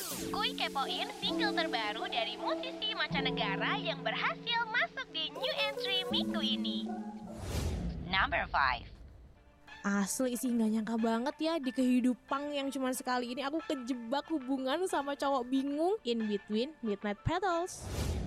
Kuy kepoin single terbaru dari musisi mancanegara yang berhasil masuk di new entry minggu ini. Number 5. Asli sih gak nyangka banget ya di kehidupan yang cuma sekali ini aku kejebak hubungan sama cowok bingung in between Midnight Petals.